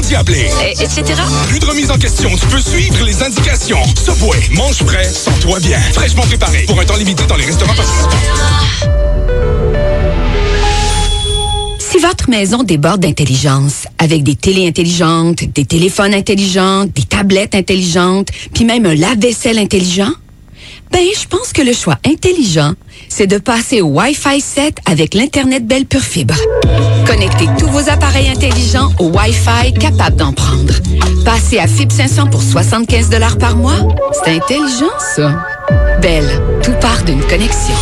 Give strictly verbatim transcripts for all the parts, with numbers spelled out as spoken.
d'y appeler. Et, etc. Plus de remise en question, tu peux suivre les indications. Subway, mange frais, sens-toi bien. Fraîchement préparé, pour un temps limité dans les restaurants participants. Si votre maison déborde d'intelligence, avec des télés intelligentes, des téléphones intelligents, des tablettes intelligentes, puis même un lave-vaisselle intelligent, ben, je pense que le choix intelligent, c'est de passer au Wi-Fi sept avec l'Internet Belle Pure Fibre. Connectez tous vos appareils intelligents au Wi-Fi capable d'en prendre. Passez à Fibre cinq cents pour soixante-quinze dollars par mois. C'est intelligent, ça. Belle, tout part d'une connexion.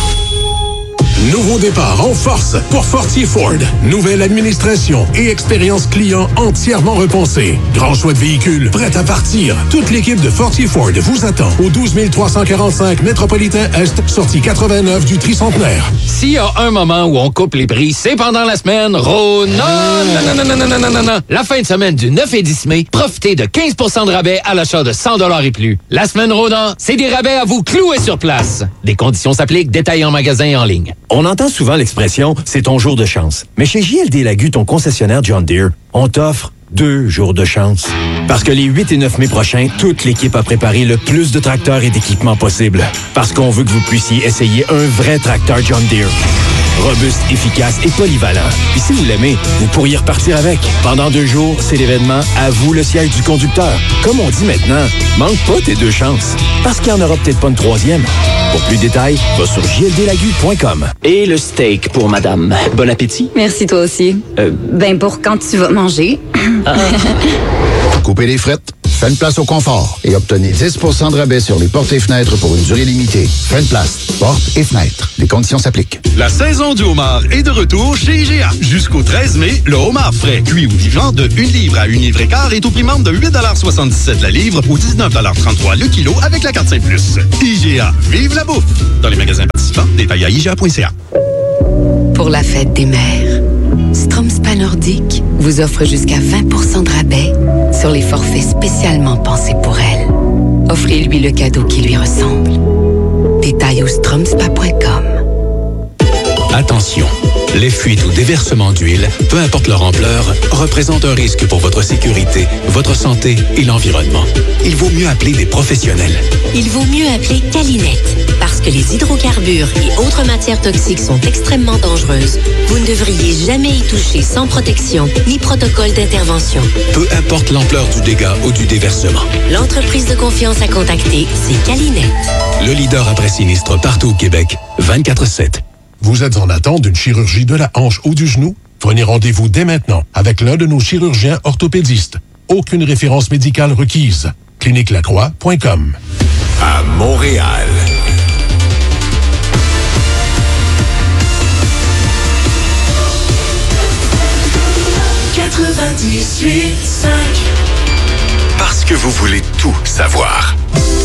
Nouveau départ en force pour Fortier Ford. Nouvelle administration et expérience client entièrement repensée. Grand choix de véhicules, prêt à partir. Toute l'équipe de Fortier Ford vous attend au douze mille trois cent quarante-cinq Métropolitain Est, sortie quatre-vingt-neuf du Tricentenaire. S'il y a un moment où on coupe les prix, c'est pendant la semaine Rona. Non, non, non, non, non, non, non, non. La fin de semaine du neuf et dix mai, profitez de quinze pour cent de rabais à l'achat de cent dollars et plus. La semaine Rona, c'est des rabais à vous clouer sur place. Des conditions s'appliquent, détails en magasin et en ligne. On entend souvent l'expression « c'est ton jour de chance ». Mais chez J L D Lagu, ton concessionnaire John Deere, on t'offre deux jours de chance. Parce que les huit et neuf mai prochains, toute l'équipe a préparé le plus de tracteurs et d'équipements possible. Parce qu'on veut que vous puissiez essayer un vrai tracteur John Deere. Robuste, efficace et polyvalent. Puis si vous l'aimez, vous pourriez repartir avec. Pendant deux jours, c'est l'événement « À vous le siège du conducteur ». Comme on dit maintenant, manque pas tes deux chances. Parce qu'il n'y en aura peut-être pas une troisième. Pour plus de détails, va sur j l d lagu point com. Et le steak pour madame. Bon appétit. Merci, toi aussi. Euh, ben, pour quand tu vas manger. Ah. Coupez les frettes. Faites place au confort et obtenez dix pour cent de rabais sur les portes et fenêtres pour une durée limitée. Faites place. Portes et fenêtres. Les conditions s'appliquent. La saison du homard est de retour chez I G A. Jusqu'au treize mai, le homard frais, cuit ou vivant de une livre à une livre et quart est au prix membre de huit soixante-dix-sept la livre ou dix-neuf trente-trois le kilo avec la carte cinq plus. I G A, vive la bouffe! Dans les magasins participants, détails à I G A point C A. Pour la fête des mères, Strom Spa Nordique vous offre jusqu'à vingt pour cent de rabais sur les forfaits spécialement pensés pour elle. Offrez-lui le cadeau qui lui ressemble. Détails au strom spa point com. Attention, les fuites ou déversements d'huile, peu importe leur ampleur, représentent un risque pour votre sécurité, votre santé et l'environnement. Il vaut mieux appeler des professionnels. Il vaut mieux appeler Calinette. Parce que les hydrocarbures et autres matières toxiques sont extrêmement dangereuses, vous ne devriez jamais y toucher sans protection ni protocole d'intervention. Peu importe l'ampleur du dégât ou du déversement. L'entreprise de confiance à contacter, c'est Calinette. Le leader après sinistre partout au Québec, vingt-quatre sept. Vous êtes en attente d'une chirurgie de la hanche ou du genou? Prenez rendez-vous dès maintenant avec l'un de nos chirurgiens orthopédistes. Aucune référence médicale requise. clinique lacroix point com. À Montréal. quatre-vingt-dix-huit cinq. Parce que vous voulez tout savoir.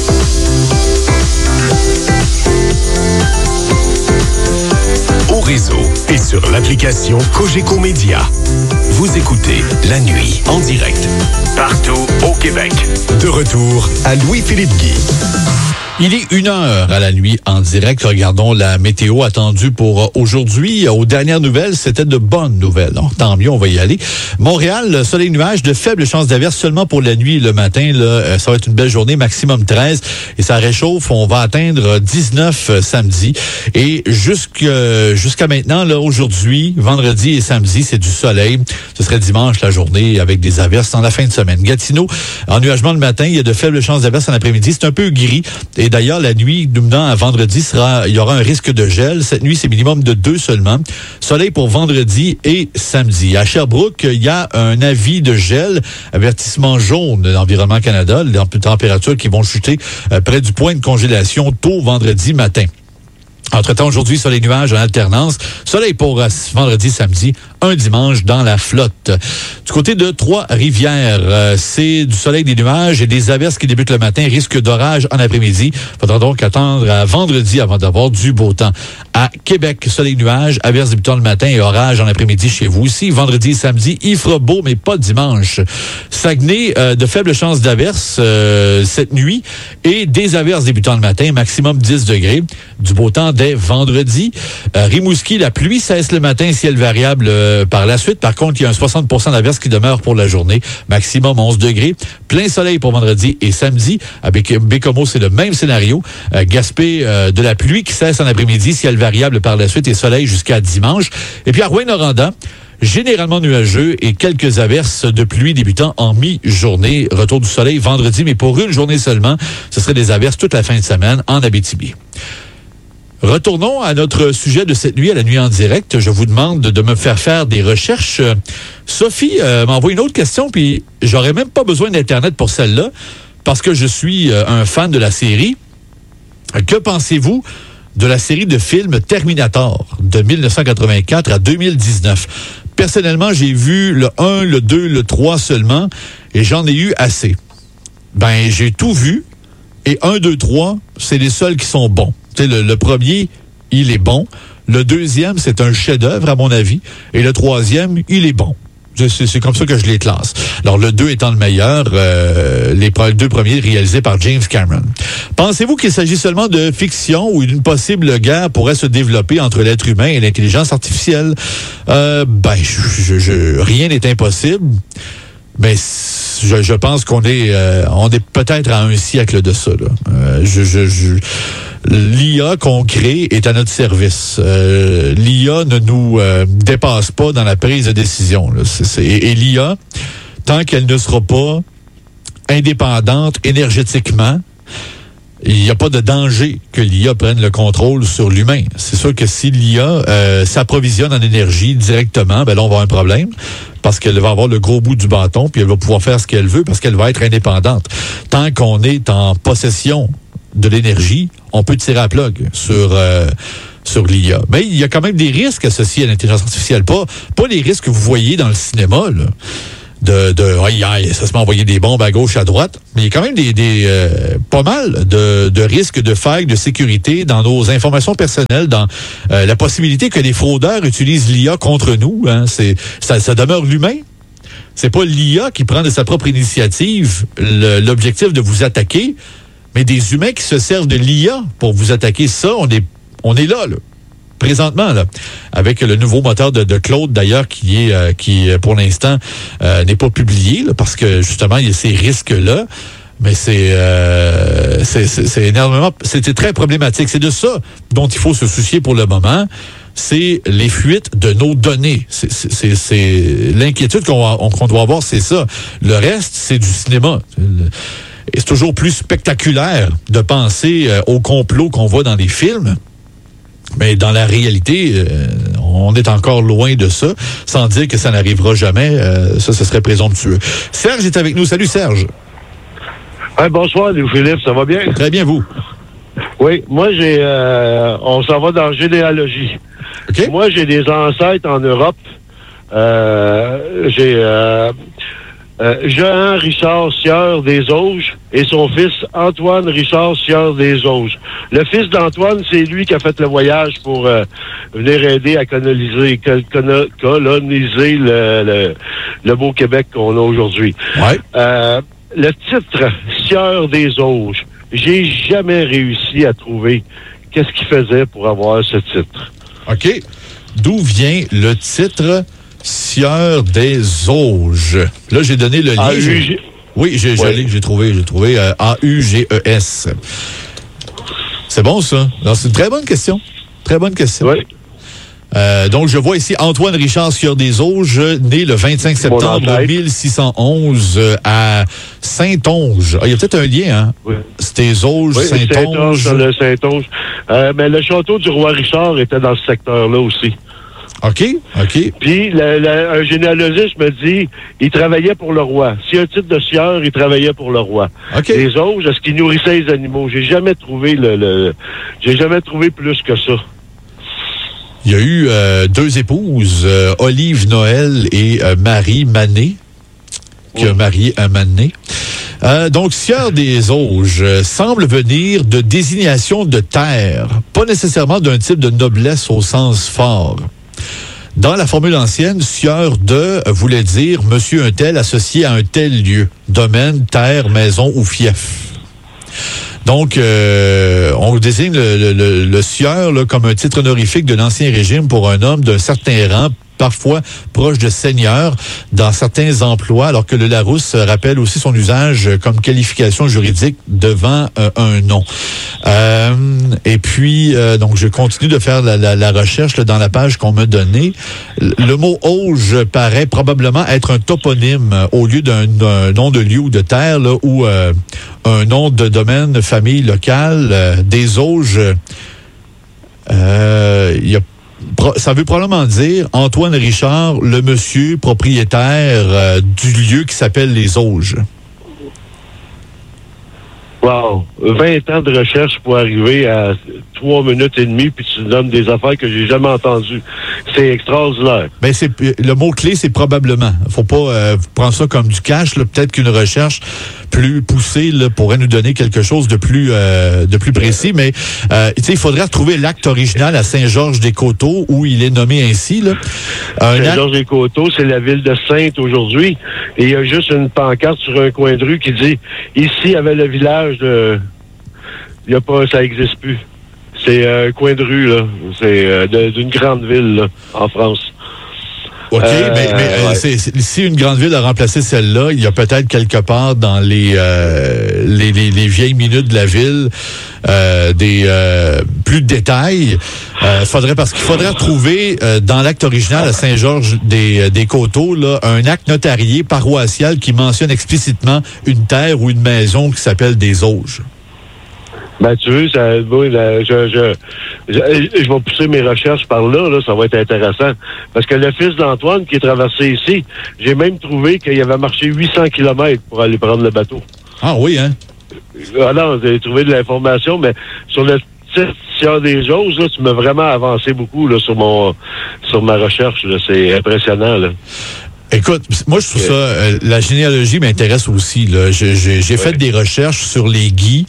Au réseau et sur l'application Cogeco Média. Vous écoutez La Nuit en direct. Partout au Québec. De retour à Louis-Philippe Guy. Il est une heure à la nuit en direct. Regardons la météo attendue pour aujourd'hui. Aux dernières nouvelles, c'était de bonnes nouvelles. Donc, tant mieux, on va y aller. Montréal, soleil nuage, de faibles chances d'averse seulement pour la nuit et le matin. Là, ça va être une belle journée, maximum treize. Et ça réchauffe. On va atteindre dix-neuf samedi. Et jusqu'à, jusqu'à maintenant, là, aujourd'hui, vendredi et samedi, c'est du soleil. Ce serait dimanche la journée avec des averses dans la fin de semaine. Gatineau, ennuagement le matin. Il y a de faibles chances d'averse en après-midi. C'est un peu gris. Et d'ailleurs, la nuit, dominant à vendredi, sera, il y aura un risque de gel. Cette nuit, c'est minimum de deux seulement. Soleil pour vendredi et samedi. À Sherbrooke, il y a un avis de gel, avertissement jaune de l'Environnement Canada, les températures qui vont chuter euh, près du point de congélation tôt vendredi matin. Entre-temps, aujourd'hui, soleil nuages en alternance. Soleil pour euh, vendredi, samedi, un dimanche dans la flotte. Du côté de Trois-Rivières, euh, c'est du soleil, des nuages et des averses qui débutent le matin. Risque d'orage en après-midi. Faudra donc attendre à vendredi avant d'avoir du beau temps. À Québec, soleil, nuages, averses débutant le matin et orage en après-midi chez vous aussi. Vendredi et samedi, il fera beau, mais pas dimanche. Saguenay, euh, de faibles chances d'averses euh, cette nuit et des averses débutant le matin, maximum dix degrés. Du beau temps dès vendredi. Euh, Rimouski, la pluie cesse le matin, ciel variable euh, euh, par la suite. Par contre, il y a un soixante pour cent d'averse qui demeure pour la journée. Maximum onze degrés. Plein soleil pour vendredi et samedi. À Bécomo, c'est le même scénario. Euh, Gaspé, euh, de la pluie qui cesse en après-midi. Ciel variable par la suite et soleil jusqu'à dimanche. Et puis à Rouyn-Noranda, généralement nuageux et quelques averses de pluie débutant en mi-journée. Retour du soleil vendredi, mais pour une journée seulement. Ce serait des averses toute la fin de semaine en Abitibi. Retournons à notre sujet de cette nuit, à la nuit en direct. Je vous demande de me faire faire des recherches. Sophie euh, m'envoie une autre question, puis j'aurais même pas besoin d'Internet pour celle-là, parce que je suis euh, un fan de la série. Que pensez-vous de la série de films Terminator de dix-neuf cent quatre-vingt-quatre à deux mille dix-neuf? Personnellement, j'ai vu le un, le deux, le trois seulement, et j'en ai eu assez. Ben, j'ai tout vu, et un, deux, trois, c'est les seuls qui sont bons. Tu sais, le, le premier, il est bon. Le deuxième, c'est un chef-d'œuvre, à mon avis. Et le troisième, il est bon. C'est, c'est comme ça que je les classe. Alors, le deux étant le meilleur, euh, les deux premiers réalisés par James Cameron. Pensez-vous qu'il s'agit seulement de fiction ou d'une possible guerre pourrait se développer entre l'être humain et l'intelligence artificielle? Euh, ben, je, je, je, rien n'est impossible. Mais je, je pense qu'on est, euh, on est peut-être à un siècle de ça. Là. Euh, je, je, je, l'I A qu'on crée est à notre service. Euh, L'I A ne nous euh, dépasse pas dans la prise de décision. Là. C'est, c'est, et, et l'I A, tant qu'elle ne sera pas indépendante énergétiquement, il n'y a pas de danger que l'I A prenne le contrôle sur l'humain. C'est sûr que si l'I A euh, s'approvisionne en énergie directement, ben là, on va avoir un problème parce qu'elle va avoir le gros bout du bâton puis elle va pouvoir faire ce qu'elle veut parce qu'elle va être indépendante. Tant qu'on est en possession de l'énergie, on peut tirer à plug sur... Euh, sur l'I A. Mais il y a quand même des risques associés à l'intelligence artificielle. Pas, pas les risques que vous voyez dans le cinéma, là. De, de aïe, aïe, ça se met à envoyer des bombes à gauche, à droite. Mais il y a quand même des, des euh, pas mal de, de risques de failles de sécurité dans nos informations personnelles, dans euh, la possibilité que les fraudeurs utilisent l'I A contre nous. Hein. C'est, ça, ça demeure l'humain. C'est pas l'I A qui prend de sa propre initiative le, l'objectif de vous attaquer, mais des humains qui se servent de l'I A pour vous attaquer. Ça, on est, on est là, là. Présentement, là, avec le nouveau moteur de, de Claude, d'ailleurs, qui est, euh, qui pour l'instant euh, n'est pas publié, là, parce que justement, il y a ces risques-là. Mais c'est, euh, c'est, c'est, c'est énormément, c'était très problématique. C'est de ça dont il faut se soucier pour le moment. C'est les fuites de nos données. C'est, c'est, c'est, c'est l'inquiétude qu'on, qu'on doit avoir, c'est ça. Le reste, c'est du cinéma. Et c'est toujours plus spectaculaire de penser euh, au complot qu'on voit dans les films. Mais dans la réalité, euh, on est encore loin de ça, sans dire que ça n'arrivera jamais. Euh, ça, ce serait présomptueux. Serge est avec nous. Salut, Serge. Hey, bonsoir, Louis-Philippe. Ça va bien? Très bien, vous? Oui, moi, j'ai... Euh, on s'en va dans la généalogie. Okay. Moi, j'ai des ancêtres en Europe. Euh, j'ai... Euh, Euh, Jehan Richard Sieur des Auges et son fils Antoine Richard Sieur des Auges. Le fils d'Antoine, c'est lui qui a fait le voyage pour euh, venir aider à coloniser, col- coloniser le, le, le beau Québec qu'on a aujourd'hui. Ouais. Euh, le titre Sieur des Auges, j'ai jamais réussi à trouver qu'est-ce qu'il faisait pour avoir ce titre. OK. D'où vient le titre Sieur des Auges? Là, j'ai donné le lien. A U G... Oui, j'ai, ouais. j'ai, j'ai trouvé, j'ai trouvé euh, A U G E S. C'est bon, ça? Alors, c'est une très bonne question. Très bonne question. Oui. Euh, donc, je vois ici Antoine Richard Sieur des Auges, né le vingt-cinq septembre mille six cent onze euh, à Saint-Onge. Ah, il y a peut-être un lien, hein? Oui. C'était Auges, oui, Saint-Onge. Saint-Onge, le Saint-Onge. Euh, mais le château du roi Richard était dans ce secteur-là aussi. OK, OK. Puis, le, le, un généalogiste me dit, il travaillait pour le roi. S'il y a un titre de sieur, il travaillait pour le roi. OK. Les Auges, est-ce qu'il nourrissait les animaux? J'ai jamais trouvé le, le j'ai jamais trouvé plus que ça. Il y a eu euh, deux épouses, euh, Olive Noël et euh, Marie Manet, qui oui. a marié un Manet. Euh, donc, Sieur des Auges euh, semble venir de désignation de terre, pas nécessairement d'un type de noblesse au sens fort. Dans la formule ancienne, sieur de voulait dire monsieur un tel associé à un tel lieu, domaine, terre, maison ou fief. Donc, euh, on désigne le, le, le, le sieur là, comme un titre honorifique de l'Ancien Régime pour un homme d'un certain rang, parfois proche de seigneur dans certains emplois, alors que le Larousse rappelle aussi son usage comme qualification juridique devant euh, un nom. Euh, et puis, euh, donc, je continue de faire la, la, la recherche là, dans la page qu'on m'a donnée. Le mot auge paraît probablement être un toponyme euh, au lieu d'un, d'un nom de lieu ou de terre, là, ou euh, un nom de domaine, de famille locale. Euh, des auges, euh, y a ça veut probablement dire Antoine Richard, le monsieur propriétaire euh, du lieu qui s'appelle Les Auges. Wow. vingt ans de recherche pour arriver à trois minutes et demie, puis tu donnes des affaires que j'ai jamais entendues. C'est extraordinaire. Ben c'est le mot-clé, c'est probablement. Faut pas euh, prendre ça comme du cash. Là. Peut-être qu'une recherche plus poussée là, pourrait nous donner quelque chose de plus euh, de plus précis, mais euh, il faudrait retrouver l'acte original à Saint-Georges-des-Coteaux, où il est nommé ainsi. Là. Saint-Georges-des-Coteaux, c'est la ville de Sainte aujourd'hui, et il y a juste une pancarte sur un coin de rue qui dit « Ici avait le village de... » Il y a pas, ça n'existe plus. C'est un coin de rue, là. C'est euh, de, d'une grande ville, là, en France. OK, euh, mais, mais euh, ouais. c'est, c'est, si une grande ville a remplacé celle-là, il y a peut-être quelque part dans les euh, les, les, les vieilles minutes de la ville euh, des euh, plus de détails. Euh, faudrait parce qu'il faudrait retrouver euh, dans l'acte original à Saint-Georges des, des Coteaux là, un acte notarié paroissial qui mentionne explicitement une terre ou une maison qui s'appelle des Auges. Ben, tu veux, ça, oui, là, je, je, je, je vais pousser mes recherches par là, là, ça va être intéressant. Parce que le fils d'Antoine qui est traversé ici, j'ai même trouvé qu'il avait marché huit cents kilomètres pour aller prendre le bateau. Ah oui, hein? Ah non, j'ai trouvé de l'information, mais sur le site Sieur des Auges, là, tu m'as vraiment avancé beaucoup, là, sur mon, sur ma recherche, là. C'est impressionnant, là. Écoute, moi, je trouve ça, euh, la généalogie m'intéresse aussi, là. Je, je, j'ai ouais. fait des recherches sur les Guy.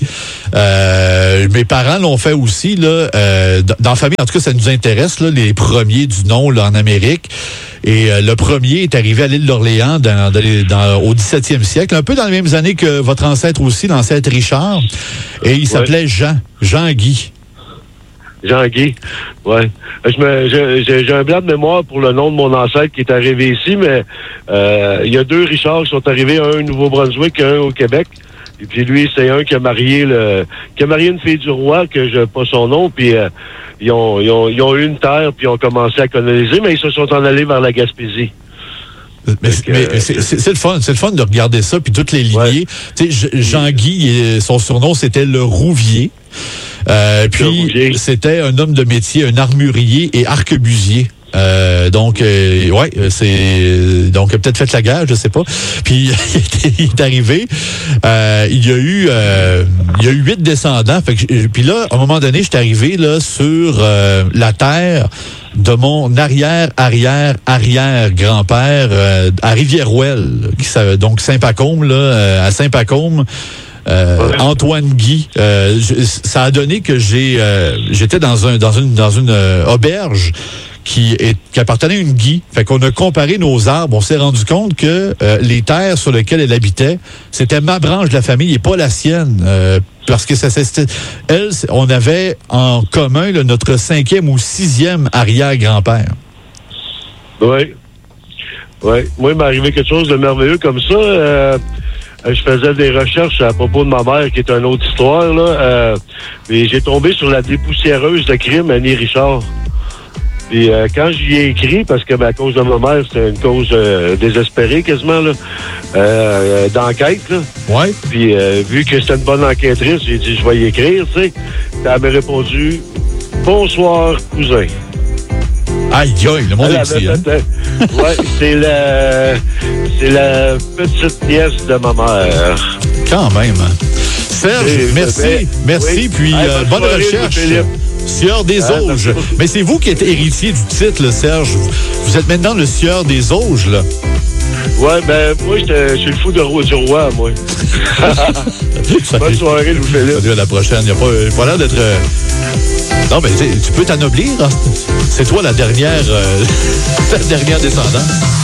Euh, mes parents l'ont fait aussi, là. Euh, dans la famille, en tout cas, ça nous intéresse, là, les premiers du nom, là, en Amérique. Et euh, le premier est arrivé à l'île d'Orléans dans, dans, dans, au dix-septième siècle, un peu dans les mêmes années que votre ancêtre aussi, l'ancêtre Richard. Et il s'appelait ouais. Jean, Jean Guy. Jean-Guy, ouais. Je me, je, j'ai, j'ai un blanc de mémoire pour le nom de mon ancêtre qui est arrivé ici, mais euh, il y a deux Richards qui sont arrivés, un au Nouveau-Brunswick et un au Québec. Et puis lui, c'est un qui a marié le, qui a marié une fille du roi, que je pas son nom, puis euh, ils ont, ils ont, ils ont eu une terre, puis ils ont commencé à coloniser, mais ils se sont en allés vers la Gaspésie. Mais, que, mais euh, c'est, c'est, c'est le fun, c'est le fun de regarder ça, puis toutes les lignées. Ouais. Tu sais, Jean-Guy, son surnom, c'était le Rouvier. Euh, puis c'était un homme de métier, un armurier et arquebusier. Euh, donc, euh, ouais, c'est donc il a peut-être fait la guerre, je sais pas. Puis il est arrivé, euh, il y a eu, euh, il y a eu huit descendants. Fait que, puis là, à un moment donné, j'étais arrivé là sur euh, la terre de mon arrière, arrière, arrière grand-père euh, à Rivière-Ouelle, qui donc Saint-Pacôme là, euh, à Saint-Pacôme. Euh, ouais. Antoine Guy, euh, je, ça a donné que j'ai, euh, j'étais dans un dans une dans une euh, auberge qui est qui appartenait à une Guy. Fait qu'on a comparé nos arbres, on s'est rendu compte que euh, les terres sur lesquelles elle habitait, c'était ma branche de la famille et pas la sienne, euh, parce que ça c'était elle, on avait en commun là, notre cinquième ou sixième arrière-grand-père. Oui, oui. Moi, il m'est arrivé quelque chose de merveilleux comme ça. Euh... Je faisais des recherches à propos de ma mère, qui est une autre histoire, là. Euh, et j'ai tombé sur la dépoussiéreuse de crime, Annie Richard. Puis euh, quand j'y ai écrit, parce que ben, à cause de ma mère, c'était une cause euh, désespérée quasiment, là, euh, d'enquête, là. Ouais. Puis euh, vu que c'était une bonne enquêtrice, j'ai dit, je vais y écrire, tu sais. Elle m'a répondu, « Bonsoir, cousin. » Aïe, aïe, le monde est ici, hein? Ouais, c'est la, c'est la petite nièce de ma mère. Quand même, hein? Serge, et, merci, ben, merci, oui. Puis hey, euh, bonne recherche. Sieur des ah, Auges. Mais c'est vous qui êtes héritier du titre, là, Serge. Vous êtes maintenant le Sieur des Auges, là. Ouais, ben, moi, je suis le fou de roi, du roi, moi. Bonne soirée, Louis-Philippe. Salut, à la prochaine. Il n'y a pas, pas l'air d'être... Euh... Non, mais tu peux t'anoblir. Hein? C'est toi la dernière, euh, la dernière descendante.